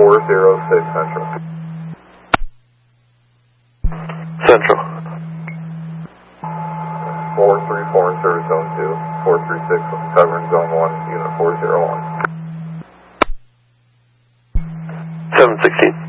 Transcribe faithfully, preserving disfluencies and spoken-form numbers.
four zero six Central. Central. four three four in service zone two. four three six covering zone one, unit four zero one. seven sixteen.